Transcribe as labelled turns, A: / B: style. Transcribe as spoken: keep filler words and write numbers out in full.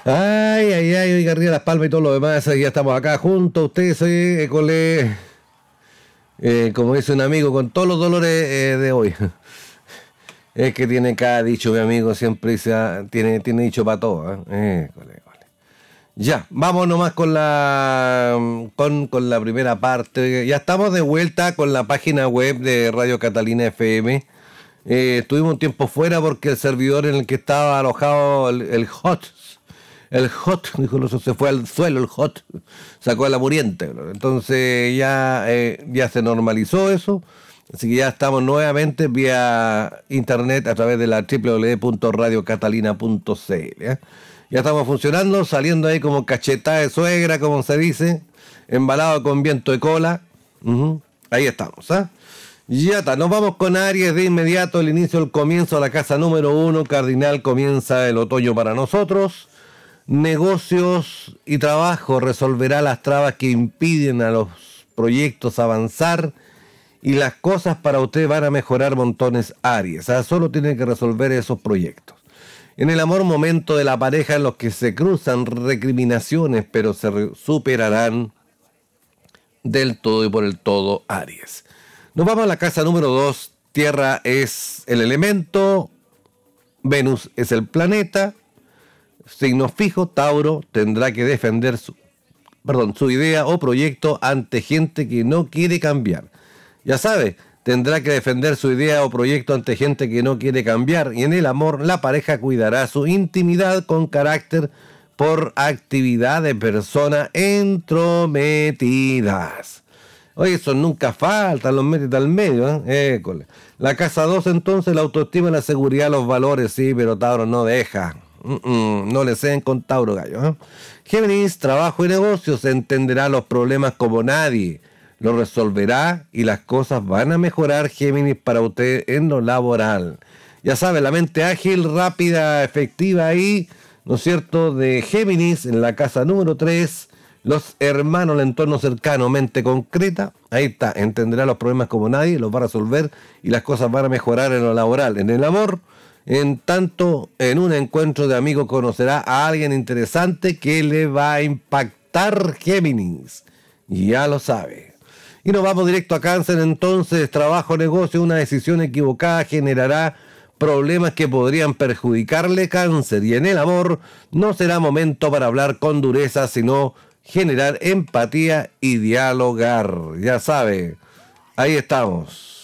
A: Ay, ay, ay, oiga, arriba las palmas y todo lo demás. Ya estamos acá juntos, ustedes, eh, école, eh, como dice un amigo, con todos los dolores eh, de hoy. Es que tiene cada dicho, mi amigo, siempre dice, ah, tiene, tiene dicho para todo. ¿eh? École, école. Ya, vamos nomás con la, con, con la primera parte. Ya estamos de vuelta con la página web de Radio Catalina F M. Eh, estuvimos un tiempo fuera porque el servidor en el que estaba alojado el, el hot, el hot, dijo el se fue al suelo el hot, sacó a la muriente. Entonces ya, eh, ya se normalizó eso, así que ya estamos nuevamente vía internet a través de la doble u doble u doble u punto radio catalina punto c l. ¿eh? Ya estamos funcionando, saliendo ahí como cachetada de suegra, como se dice, embalado con viento de cola. Uh-huh. Ahí estamos, ¿ah? ¿eh? Ya está, nos vamos con Aries de inmediato, el inicio, el comienzo de la casa número uno, cardinal, comienza el otoño para nosotros. Negocios y trabajo resolverá las trabas que impiden a los proyectos avanzar y las cosas para usted van a mejorar montones, Aries. O sea, solo tiene que resolver esos proyectos. En el amor, momento de la pareja en los que se cruzan recriminaciones, pero se re- superarán del todo y por el todo, Aries. Nos vamos a la casa número dos. Tierra es el elemento, Venus es el planeta, signo fijo, Tauro tendrá que defender su, perdón, su idea o proyecto ante gente que no quiere cambiar. Ya sabe, tendrá que defender su idea o proyecto ante gente que no quiere cambiar. Y en el amor, la pareja cuidará su intimidad con carácter por actividad de personas entrometidas. Oye, eso nunca falta, los metes al medio, ¿eh? École. La casa dos, entonces, la autoestima, la seguridad, los valores, sí, pero Tauro no deja. Mm-mm, no le ceden con Tauro, gallo. ¿eh? Géminis, trabajo y negocios, entenderá los problemas como nadie. Lo resolverá y las cosas van a mejorar, Géminis, para usted en lo laboral. Ya sabe, la mente ágil, rápida, efectiva ahí, ¿no es cierto?, de Géminis, en la casa número tres. Los hermanos, el entorno cercano, mente concreta, ahí está, entenderá los problemas como nadie, los va a resolver y las cosas van a mejorar en lo laboral. En el amor, en tanto, en un encuentro de amigos conocerá a alguien interesante que le va a impactar, Géminis. Y ya lo sabe. Y nos vamos directo a Cáncer, entonces, trabajo, negocio, una decisión equivocada generará problemas que podrían perjudicarle, Cáncer. Y en el amor, no será momento para hablar con dureza, sino generar empatía y dialogar. Ya sabe, ahí estamos.